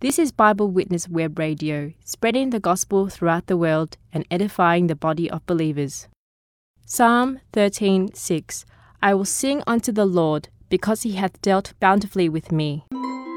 This is Bible Witness Web Radio, spreading the gospel throughout the world and edifying the body of believers. Psalm 13:6. I will sing unto the Lord, because he hath dealt bountifully with me.